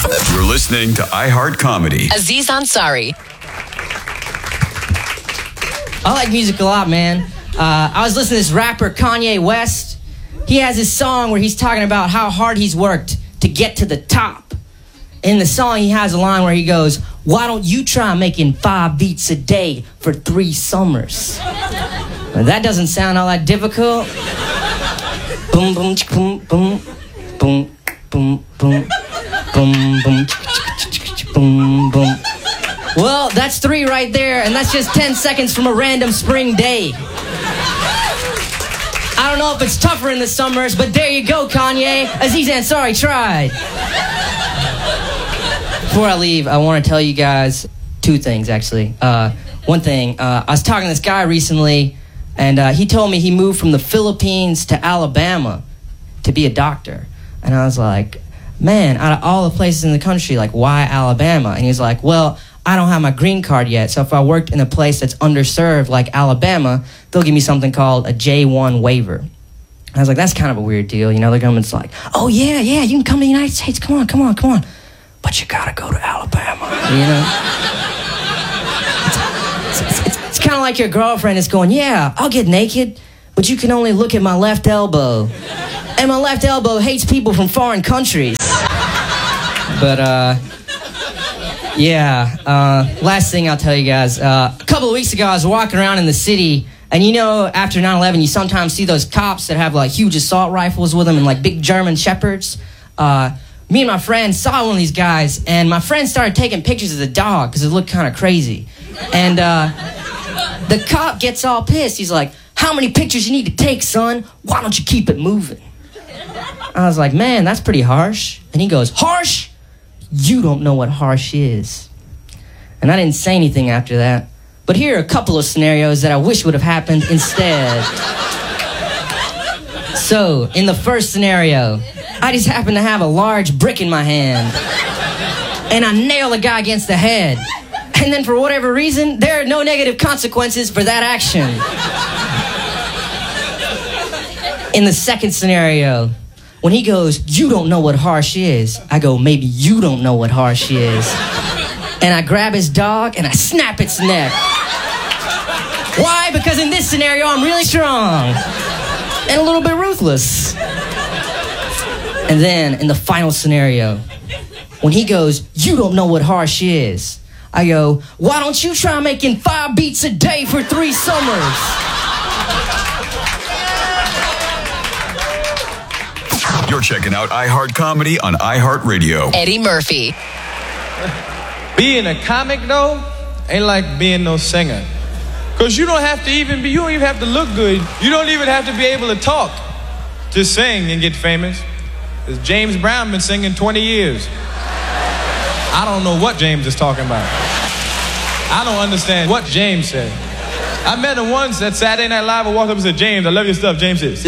You're listening to iHeart Comedy. Aziz Ansari. I like music a lot, man. I was listening to this rapper, Kanye West. He has this song where he's talking about how hard he's worked to get to the top. In the song, he has a line where he goes, "Why don't you try making 5 beats a day for 3 summers?" Well, that doesn't sound all that difficult. Boom, boom, boom, boom, boom, boom, boom, boom, boom, boom, boom. Well, that's 3 right there, and that's just 10 seconds from a random spring day. I don't know if it's tougher in the summers, but there you go, Kanye. Aziz Ansari tried. Before I leave, I want to tell you guys 2 things, actually. One thing, I was talking to this guy recently, and he told me he moved from the Philippines to Alabama to be a doctor. And I was like, man, out of all the places in the country, like, why Alabama? And he was like, well, I don't have my green card yet, so if I worked in a place that's underserved like Alabama, they'll give me something called a J1 waiver. I was like, that's kind of a weird deal. You know, the government's like, oh, yeah, you can come to the United States. Come on. But you gotta go to Alabama, you know? It's kind of like your girlfriend is going, yeah, I'll get naked, but you can only look at my left elbow. And my left elbow hates people from foreign countries. But, last thing I'll tell you guys. A couple of weeks ago, I was walking around in the city, and you know, after 9/11, you sometimes see those cops that have, like, huge assault rifles with them and, like, big German shepherds. Me and my friend saw one of these guys, and my friend started taking pictures of the dog because it looked kind of crazy. And the cop gets all pissed. He's like, how many pictures you need to take, son? Why don't you keep it moving? I was like, man, that's pretty harsh. And he goes, harsh? You don't know what harsh is. And I didn't say anything after that. But here are a couple of scenarios that I wish would have happened instead. So, in the first scenario, I just happened to have a large brick in my hand. And I nail the guy against the head. And then for whatever reason, there are no negative consequences for that action. In the second scenario, when he goes, you don't know what harsh is, I go, maybe you don't know what harsh is. And I grab his dog and I snap its neck. Why? Because in this scenario, I'm really strong. And a little bit ruthless. And then, in the final scenario, when he goes, you don't know what harsh is, I go, why don't you try making 5 beats a day for 3 summers? You're checking out iHeart Comedy on iHeartRadio. Eddie Murphy. Being a comic, though, ain't like being no singer. Because you don't even have to look good. You don't even have to be able to talk to sing and get famous. Because James Brown been singing 20 years. I don't know what James is talking about. I don't understand what James said. I met him once at Saturday Night Live. I walked up and said, James, I love your stuff. James said,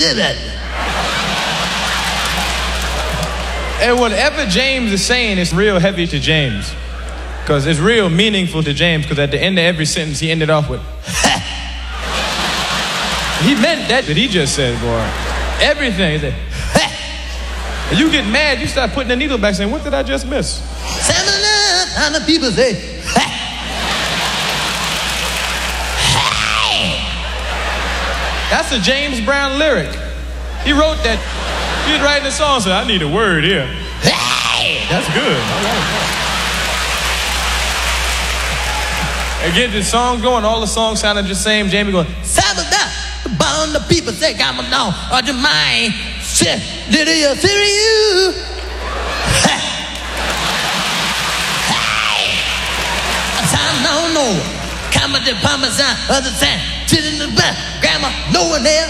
and whatever James is saying is real heavy to James. Because it's real meaningful to James, because at the end of every sentence, he ended off with, he meant that he just said, boy. Everything. He said, and you get mad, you start putting the needle back saying, what did I just miss? And the people say, that's a James Brown lyric. He wrote that. He was writing a song, said, I need a word here. That's good. And get the song going, all the songs sounded the same. Jamie going, the people say, come on, or the mind, did you see you? No, come at the parmesan, other side, sit in the back, grandma, no one there.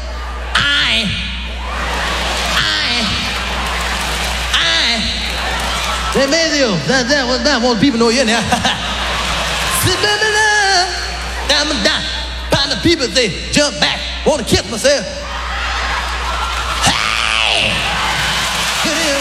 They made you. That was that. Most people know you now. Down. Find the people say, jump back. Want to kiss myself. Hey! Get in.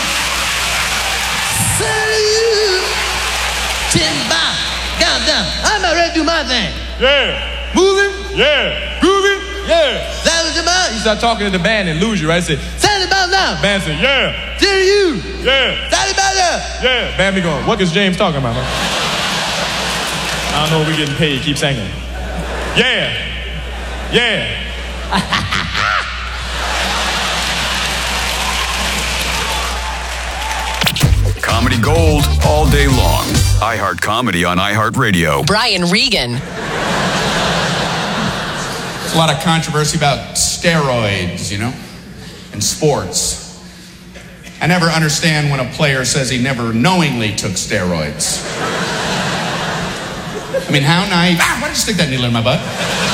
Say you. Chin bow. Down. I'm not ready to do my thing. Yeah. Moving. Yeah. Grooving. Yeah. That was about. You start talking to the band and lose you, right? Say, Say about now. The band say, yeah. Say you. Yeah. Say about that. Yeah. Yeah. Bambi going, what is James talking about, man? I don't know what we getting paid. Keep singing. Yeah. Yeah. Comedy gold all day long. iHeart Comedy on iHeartRadio. Brian Regan. There's a lot of controversy about steroids, you know, in sports. I never understand when a player says he never knowingly took steroids. I mean, how naive. Why did you stick that needle in my butt?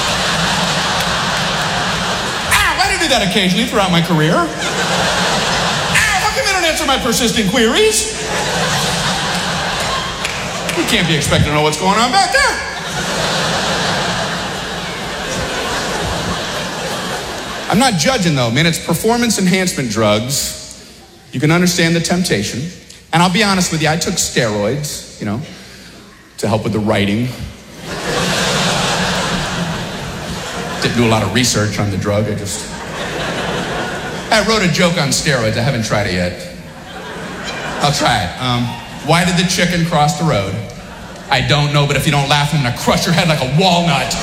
Why did I do that occasionally throughout my career? How come you don't answer my persistent queries? You can't be expected to know what's going on back there. I'm not judging though, man. It's performance enhancement drugs. You can understand the temptation. And I'll be honest with you, I took steroids, you know, to help with the writing. Didn't do a lot of research on the drug. I wrote a joke on steroids. I haven't tried it yet. I'll try it. Why did the chicken cross the road? I don't know, but if you don't laugh, I'm gonna crush your head like a walnut.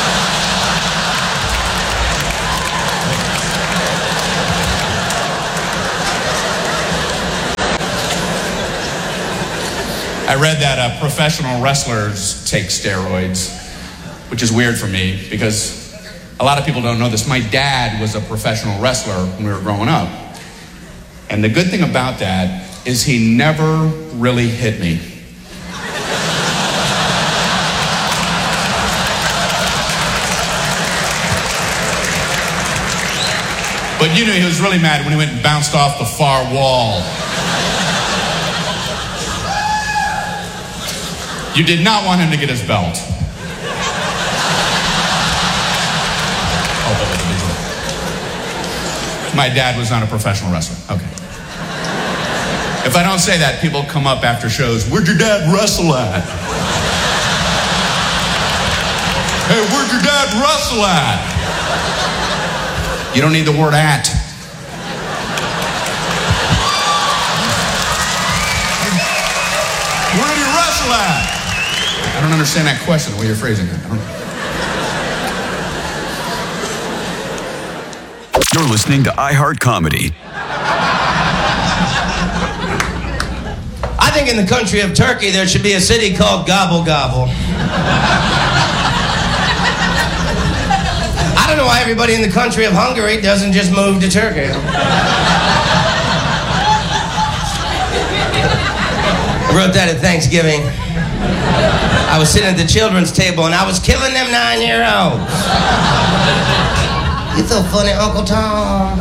I read that professional wrestlers take steroids, which is weird for me because a lot of people don't know this. My dad was a professional wrestler when we were growing up. And the good thing about that is he never really hit me. But you know, he was really mad when he went and bounced off the far wall. You did not want him to get his belt. My dad was not a professional wrestler. Okay. If I don't say that, people come up after shows. Where'd your dad wrestle at? Hey, where'd your dad wrestle at? You don't need the word at. Where did he wrestle at? I don't understand that question, the way you're phrasing it. I don't know. You're listening to iHeart Comedy. I think in the country of Turkey there should be a city called Gobble Gobble. I don't know why everybody in the country of Hungary doesn't just move to Turkey. I wrote that at Thanksgiving. I was sitting at the children's table and I was killing them 9-year-olds. You're so funny, Uncle Tom.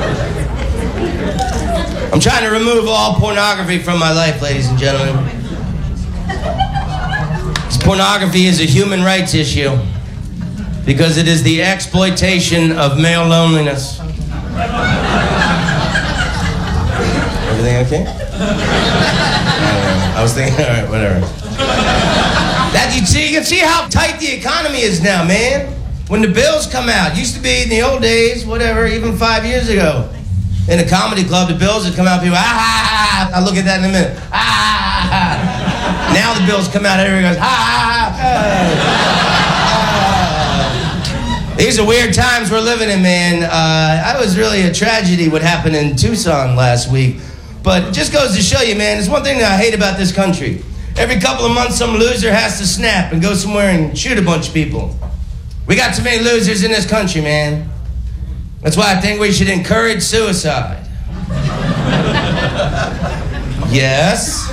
I'm trying to remove all pornography from my life, ladies and gentlemen. This pornography is a human rights issue because it is the exploitation of male loneliness. Everything okay? I was thinking, all right, whatever. You can see how tight the economy is now, man. When the bills come out, used to be in the old days, whatever, even 5 years ago. In a comedy club, the bills would come out, people, I'll look at that in a minute. Now the bills come out, everyone goes, These are weird times we're living in, man. It was really a tragedy what happened in Tucson last week. But it just goes to show you, man, there's one thing that I hate about this country. Every couple of months, some loser has to snap and go somewhere and shoot a bunch of people. We got too many losers in this country, man. That's why I think we should encourage suicide. Yes.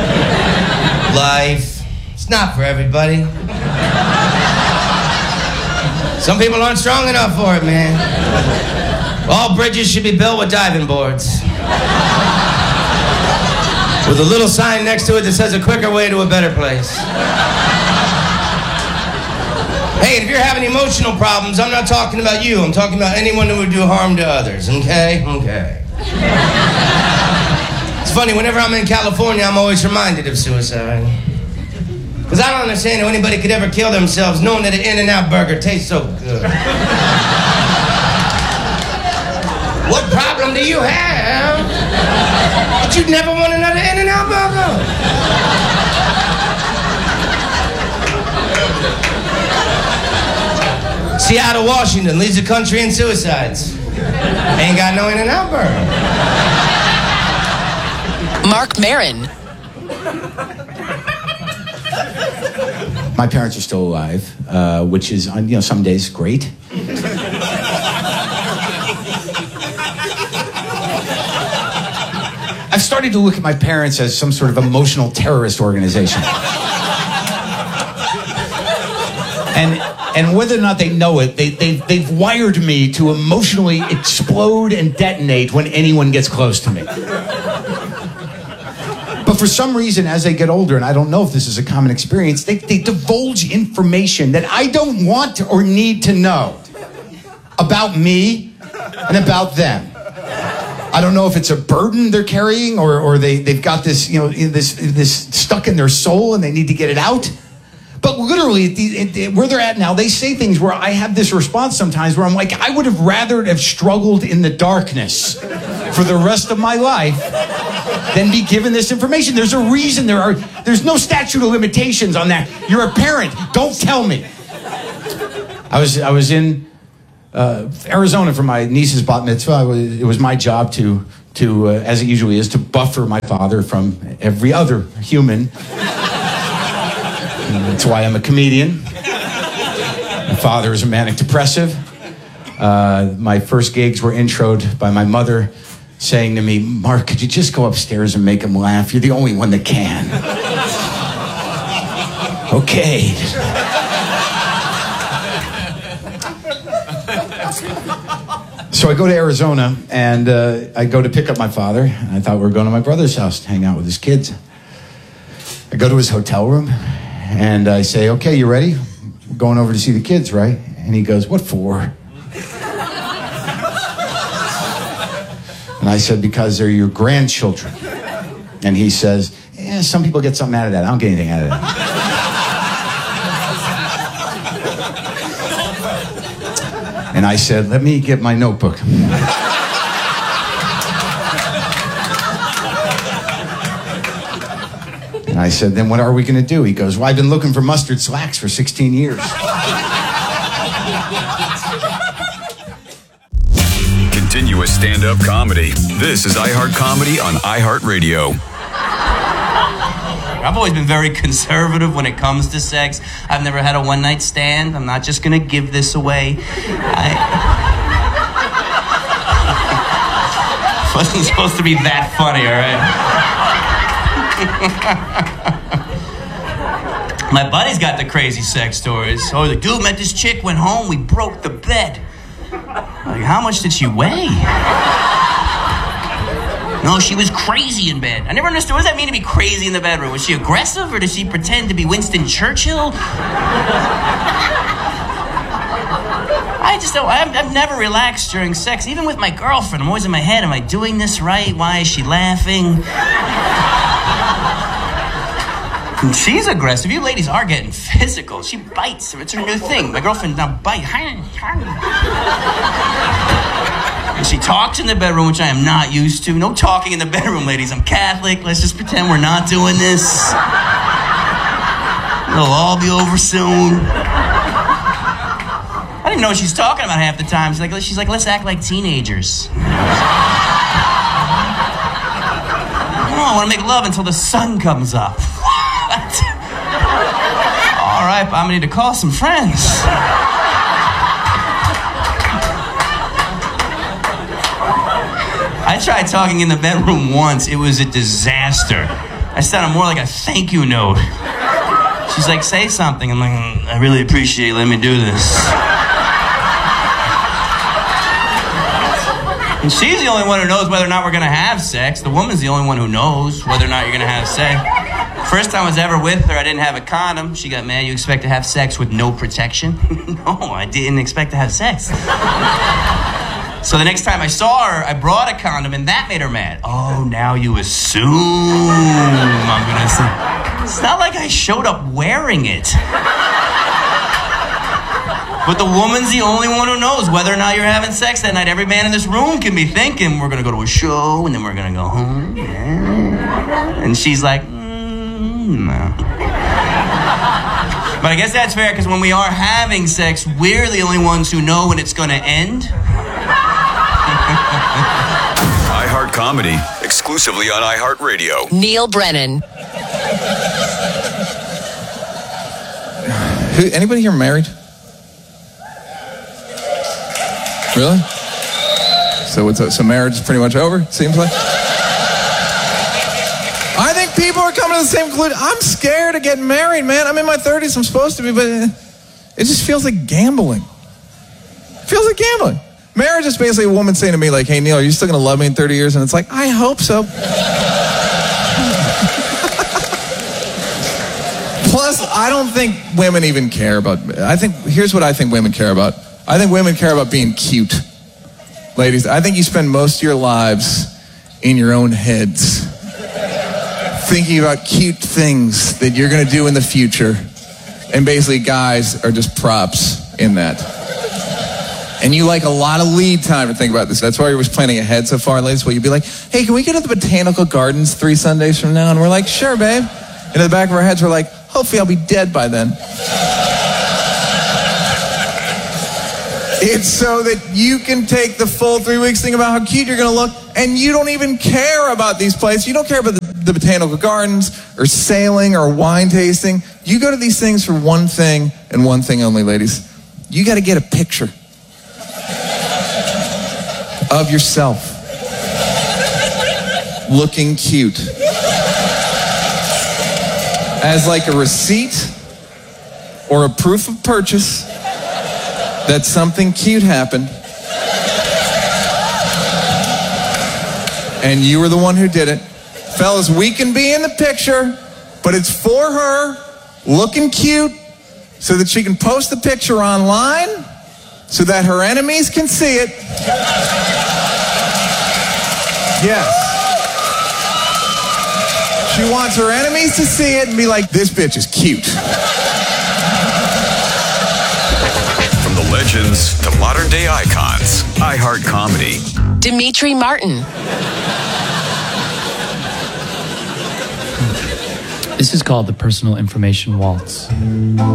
Life. It's not for everybody. Some people aren't strong enough for it, man. All bridges should be built with diving boards. With a little sign next to it that says a quicker way to a better place. Hey, if you're having emotional problems, I'm not talking about you. I'm talking about anyone who would do harm to others, okay? Okay. It's funny, whenever I'm in California, I'm always reminded of suicide. Because I don't understand how anybody could ever kill themselves knowing that an In-N-Out burger tastes so good. What problem do you have? But you'd never want another In-N-Out burger? Seattle, Washington leads the country in suicides. Ain't got no In-N-Out Burger. Mark Maron. My parents are still alive, which is, some days great. I've started to look at my parents as some sort of emotional terrorist organization. And whether or not they know it, they've wired me to emotionally explode and detonate when anyone gets close to me. But for some reason, as they get older, and I don't know if this is a common experience, they divulge information that I don't want or need to know about me and about them. I don't know if it's a burden they're carrying or they've got this, this stuck in their soul and they need to get it out. But literally, where they're at now, they say things where I have this response sometimes where I'm like, I would have rather have struggled in the darkness for the rest of my life than be given this information. There's a reason there's no statute of limitations on that. You're a parent. Don't tell me. I was in Arizona for my niece's bat mitzvah. It was my job to as it usually is, to buffer my father from every other human. That's why I'm a comedian. My father is a manic depressive. My first gigs were introed by my mother saying to me, Mark, could you just go upstairs and make him laugh? You're the only one that can. Okay. So I go to Arizona, and I go to pick up my father. And I thought we were going to my brother's house to hang out with his kids. I go to his hotel room, and I say, okay, you ready? We're going over to see the kids, right? And he goes, what for? And I said, because they're your grandchildren. And he says, some people get something out of that. I don't get anything out of that. And I said, let me get my notebook. And I said, then what are we going to do? He goes, well, I've been looking for mustard slacks for 16 years. Continuous stand-up comedy. This is iHeart Comedy on iHeartRadio. I've always been very conservative when it comes to sex. I've never had a one-night stand. I'm not just going to give this away. Wasn't supposed to be that funny, all right? My buddy's got the crazy sex stories. Oh, the dude met this chick, went home, we broke the bed. Like, how much did she weigh? No, she was crazy in bed. I never understood, what does that mean to be crazy in the bedroom? Was she aggressive, or did she pretend to be Winston Churchill? I just don't, I've never relaxed during sex, even with my girlfriend. I'm always in my head, am I doing this right? Why is she laughing? And she's aggressive. You ladies are getting physical. She bites. It's her new thing. My girlfriend now bites. And she talks in the bedroom, which I am not used to. No talking in the bedroom, ladies. I'm Catholic. Let's just pretend we're not doing this. It'll all be over soon. I didn't know what she's talking about half the time. She's like, let's act like teenagers. I want to make love until the sun comes up. What? All right, I'm gonna need to call some friends. I tried talking in the bedroom once. It was a disaster. I sounded more like a thank you note. She's like, say something. I'm like, I really appreciate it. Let me do this. And she's the only one who knows whether or not we're going to have sex. The woman's the only one who knows whether or not you're going to have sex. First time I was ever with her, I didn't have a condom. She got mad. You expect to have sex with no protection? No, I didn't expect to have sex. So the next time I saw her, I brought a condom, and that made her mad. Oh, now you assume I'm going to say. It's not like I showed up wearing it. But the woman's the only one who knows whether or not you're having sex that night. Every man in this room can be thinking, we're going to go to a show, and then we're going to go home. Yeah. And she's like, no. But I guess that's fair, because when we are having sex, we're the only ones who know when it's going to end. iHeart Comedy, exclusively on iHeartRadio. Neil Brennan. Anybody here married? Really? So marriage is pretty much over, it seems like? I think people are coming to the same conclusion. I'm scared of getting married, man. I'm in my 30s, I'm supposed to be, but it just feels like gambling. It feels like gambling. Marriage is basically a woman saying to me, like, hey, Neil, are you still going to love me in 30 years? And it's like, I hope so. Plus, I don't think women even care about... Here's what I think women care about. I think women care about being cute. Ladies, I think you spend most of your lives in your own heads thinking about cute things that you're going to do in the future. And basically, guys are just props in that. And you like a lot of lead time to think about this. That's why you was planning ahead so far, ladies. Well, you'd be like, hey, can we go to the Botanical Gardens 3 Sundays from now? And we're like, sure, babe. And in the back of our heads, we're like, hopefully I'll be dead by then. It's so that you can take the full 3 weeks, think about how cute you're going to look, and you don't even care about these places. You don't care about the Botanical Gardens or sailing or wine tasting. You go to these things for one thing and one thing only, ladies. You got to get a picture of yourself looking cute as like a receipt or a proof of purchase that something cute happened and you were the one who did it. Fellas, we can be in the picture, but it's for her looking cute so that she can post the picture online so that her enemies can see it. Yes. She wants her enemies to see it and be like, this bitch is cute. From the legends to modern day icons, iHeart Comedy. Dimitri Martin. This is called the Personal Information Waltz.